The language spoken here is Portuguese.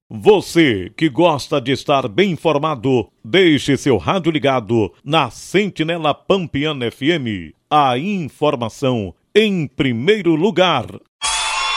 Você que gosta de estar bem informado, deixe seu rádio ligado na Sentinela Pampiana FM. A informação em primeiro lugar.